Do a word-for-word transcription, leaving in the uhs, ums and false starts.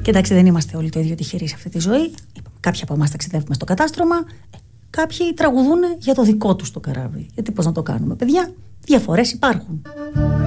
Κοιτάξτε, δεν είμαστε όλοι το ίδιο τυχεροί σε αυτή τη ζωή. Κάποιοι από εμάς ταξιδεύουμε στο κατάστρωμα, κάποιοι τραγουδούν για το δικό τους το καράβι. Γιατί πώς να το κάνουμε, παιδιά, διαφορές υπάρχουν.